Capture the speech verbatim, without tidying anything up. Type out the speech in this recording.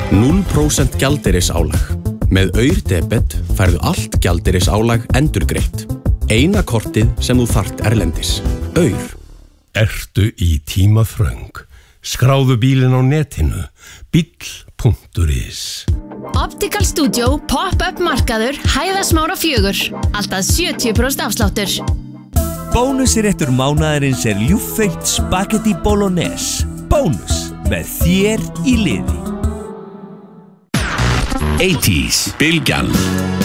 núll prósent gjaldeyrisálag. Með Aur debet færðu allt gjaldeyrisálag endurgreitt. Eina kortið sem þú þarft erlendis. Aur. Ertu í tímaþröng? Skráðu bílinn á netinu. Bíll punktur is. Optical Studio Pop-up markaður Hæðasmára fjögur. Alltaf sjötíu prósent afsláttur. Bónusréttur mánaðarins er ljúffengt spagetti bolognese. Bónus með þér í liði. áttatíu, Bylgjan.